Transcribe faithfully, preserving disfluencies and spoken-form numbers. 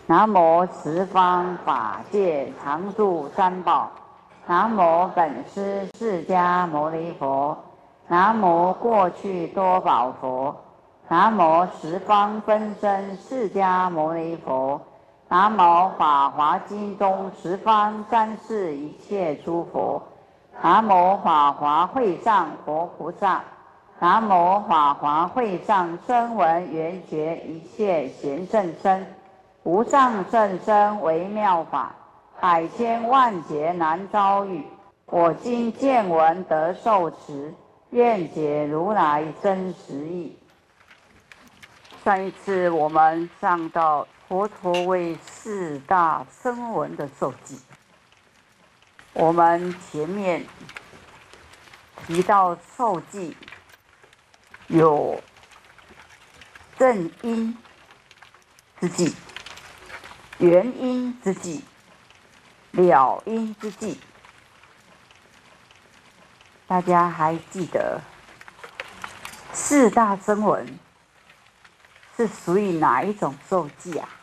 南无十方法界常住三宝。南无本师释迦牟尼佛。南无过去多宝佛。南无十方分身释迦牟尼佛。南无法华经中十方三世一切诸佛。南无法华会上佛菩萨。南无法华会上声闻缘觉一切贤圣身。无上甚深微妙法，百千万劫难遭遇。我今见闻得受持，愿解如来真实义。上一次我们上到佛陀为四大声闻的受记，我们前面提到受记有正因之际、原因之际、了因之际。大家还记得四大声闻是属于哪一种受记啊？